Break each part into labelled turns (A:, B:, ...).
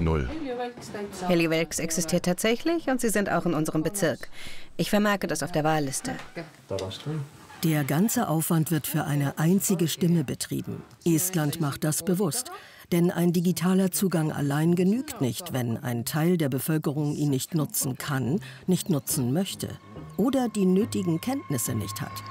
A: 0.
B: Heliwelks existiert tatsächlich und sie sind auch in unserem Bezirk. Ich vermerke das auf der Wahlliste.
C: Der ganze Aufwand wird für eine einzige Stimme betrieben. Estland macht das bewusst. Denn ein digitaler Zugang allein genügt nicht, wenn ein Teil der Bevölkerung ihn nicht nutzen kann, nicht nutzen möchte oder die nötigen Kenntnisse nicht hat.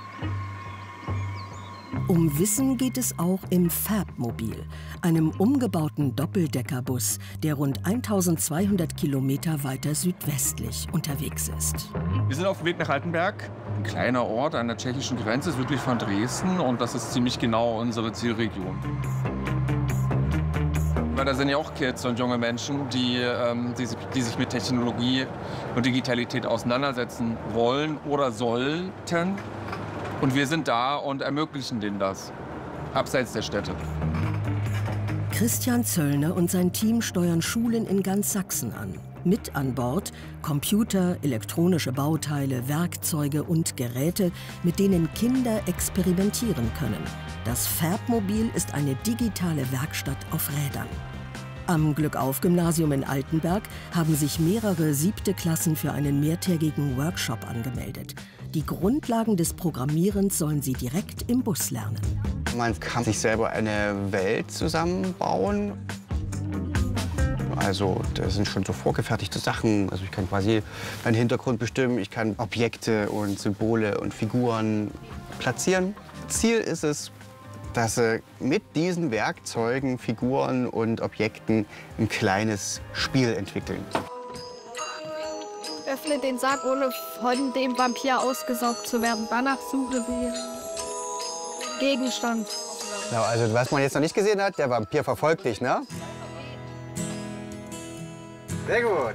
C: Um Wissen geht es auch im Färbmobil, einem umgebauten Doppeldeckerbus, der rund 1200 Kilometer weiter südwestlich unterwegs ist.
D: Wir sind auf dem Weg nach Altenberg, ein kleiner Ort an der tschechischen Grenze, südlich von Dresden, und das ist ziemlich genau unsere Zielregion. Weil da sind ja auch Kids und junge Menschen, die sich mit Technologie und Digitalität auseinandersetzen wollen oder sollten. Und wir sind da und ermöglichen denen das, abseits der Städte.
C: Christian Zöllner und sein Team steuern Schulen in ganz Sachsen an. Mit an Bord Computer, elektronische Bauteile, Werkzeuge und Geräte, mit denen Kinder experimentieren können. Das Färbmobil ist eine digitale Werkstatt auf Rädern. Am Glückauf-Gymnasium in Altenberg haben sich mehrere 7. Klassen für einen mehrtägigen Workshop angemeldet. Die Grundlagen des Programmierens sollen sie direkt im Bus lernen.
E: Man kann sich selber eine Welt zusammenbauen. Also das sind schon so vorgefertigte Sachen. Also ich kann quasi meinen Hintergrund bestimmen, ich kann Objekte und Symbole und Figuren platzieren. Ziel ist es, dass sie mit diesen Werkzeugen, Figuren und Objekten ein kleines Spiel entwickeln.
F: Öffne den Sack, ohne von dem Vampir ausgesaugt zu werden. Danach suche wir Gegenstand.
E: Genau, also was man jetzt noch nicht gesehen hat, der Vampir verfolgt dich, ne? Sehr gut.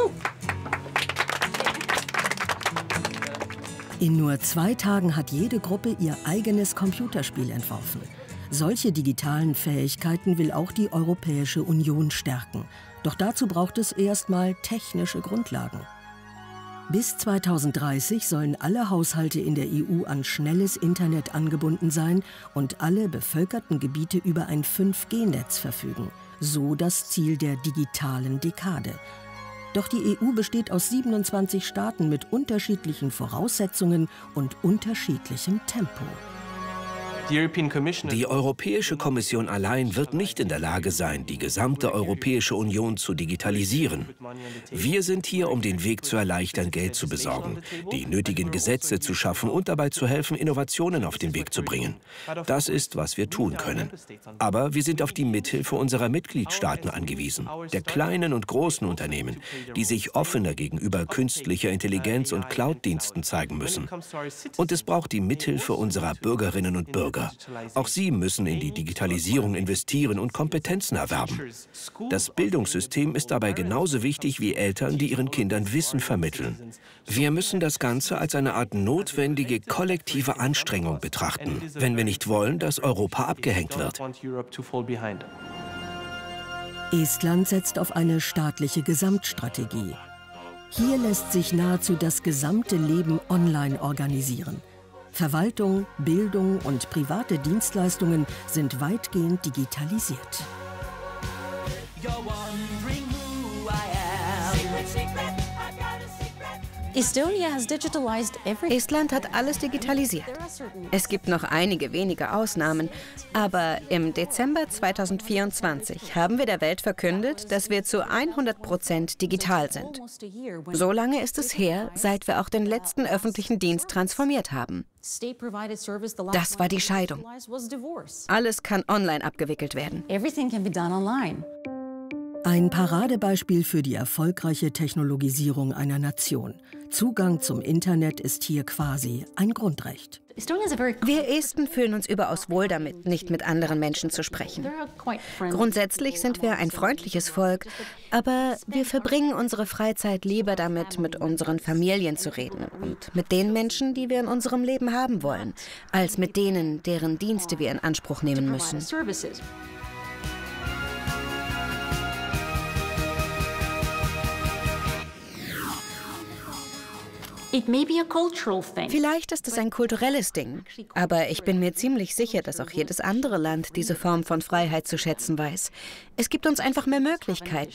C: In nur 2 Tagen hat jede Gruppe ihr eigenes Computerspiel entworfen. Solche digitalen Fähigkeiten will auch die Europäische Union stärken. Doch dazu braucht es erstmal technische Grundlagen. Bis 2030 sollen alle Haushalte in der EU an schnelles Internet angebunden sein und alle bevölkerten Gebiete über ein 5G-Netz verfügen. So das Ziel der digitalen Dekade. Doch die EU besteht aus 27 Staaten mit unterschiedlichen Voraussetzungen und unterschiedlichem Tempo.
G: Die Europäische Kommission allein wird nicht in der Lage sein, die gesamte Europäische Union zu digitalisieren. Wir sind hier, um den Weg zu erleichtern, Geld zu besorgen, die nötigen Gesetze zu schaffen und dabei zu helfen, Innovationen auf den Weg zu bringen. Das ist, was wir tun können. Aber wir sind auf die Mithilfe unserer Mitgliedstaaten angewiesen, der kleinen und großen Unternehmen, die sich offener gegenüber künstlicher Intelligenz und Cloud-Diensten zeigen müssen. Und es braucht die Mithilfe unserer Bürgerinnen und Bürger. Auch sie müssen in die Digitalisierung investieren und Kompetenzen erwerben. Das Bildungssystem ist dabei genauso wichtig wie Eltern, die ihren Kindern Wissen vermitteln. Wir müssen das Ganze als eine Art notwendige kollektive Anstrengung betrachten, wenn wir nicht wollen, dass Europa abgehängt wird.
C: Estland setzt auf eine staatliche Gesamtstrategie. Hier lässt sich nahezu das gesamte Leben online organisieren. Verwaltung, Bildung und private Dienstleistungen sind weitgehend digitalisiert.
B: Estland hat alles digitalisiert. Es gibt noch einige wenige Ausnahmen, aber im Dezember 2024 haben wir der Welt verkündet, dass wir zu 100% digital sind. So lange ist es her, seit wir auch den letzten öffentlichen Dienst transformiert haben. Das war die Scheidung. Alles kann online abgewickelt werden.
C: Ein Paradebeispiel für die erfolgreiche Technologisierung einer Nation. Zugang zum Internet ist hier quasi ein Grundrecht.
B: Wir Esten fühlen uns überaus wohl damit, nicht mit anderen Menschen zu sprechen. Grundsätzlich sind wir ein freundliches Volk, aber wir verbringen unsere Freizeit lieber damit, mit unseren Familien zu reden und mit den Menschen, die wir in unserem Leben haben wollen, als mit denen, deren Dienste wir in Anspruch nehmen müssen. Vielleicht ist es ein kulturelles Ding, aber ich bin mir ziemlich sicher, dass auch jedes andere Land diese Form von Freiheit zu schätzen weiß. Es gibt uns einfach mehr Möglichkeiten,